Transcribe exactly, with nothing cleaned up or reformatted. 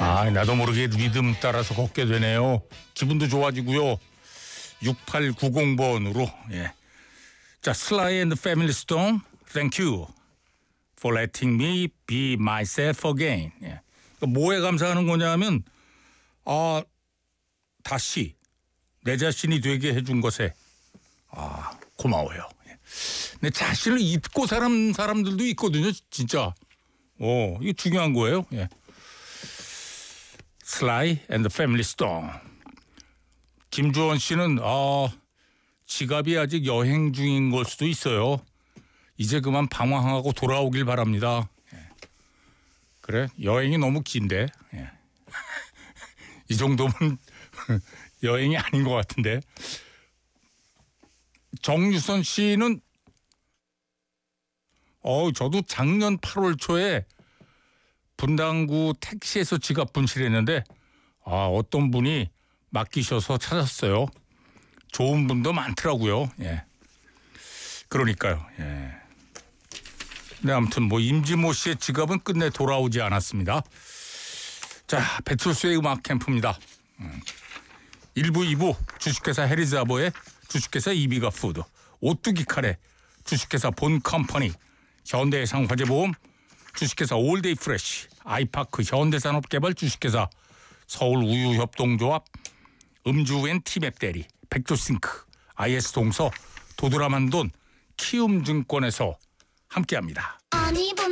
아, 나도 모르게 리듬 따라서 걷게 되네요. 기분도 좋아지고요. 육팔구공 번으로 예. 자, 슬라이 앤드 패밀리 스톤, Thank you for letting me be myself again. 예. 그러니까 뭐에 감사하는 거냐면 아, 다시 내 자신이 되게 해준 것에 아, 고마워요. 예. 내 자신을 잊고 사는 사람들도 있거든요, 진짜. 오, 이게 중요한 거예요. 예. 슬라이 앤드 패밀리 스톤. 김주원 씨는 아, 지갑이 아직 여행 중인 걸 수도 있어요. 이제 그만 방황하고 돌아오길 바랍니다. 예. 그래, 여행이 너무 긴데 예. 이 정도면 여행이 아닌 것 같은데. 정유선 씨는 어, 저도 작년 팔월 초에 분당구 택시에서 지갑 분실했는데 아, 어떤 분이 맡기셔서 찾았어요. 좋은 분도 많더라고요. 예. 그러니까요. 예. 네, 아무튼 뭐 임지모 씨의 지갑은 끝내 돌아오지 않았습니다. 자, 배틀수의 음악 캠프입니다. 음. 일 부, 이 부 주식회사 해리자보의 주식회사 이비가 푸드, 오뚜기 카레, 주식회사 본컴퍼니, 현대해상화재보험, 주식회사 올데이 프레쉬, 아이파크 현대산업개발 주식회사, 서울우유협동조합, 음주엔 티맵 대리, 백조싱크, 아이에스동서, 도드라만돈, 키움증권에서 함께합니다.